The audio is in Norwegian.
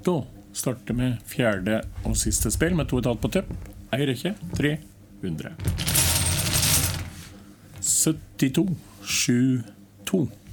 Da starter vi fjerde og siste spill med 2,5 på tipp. Eier ikke 300. 72, 7, 2.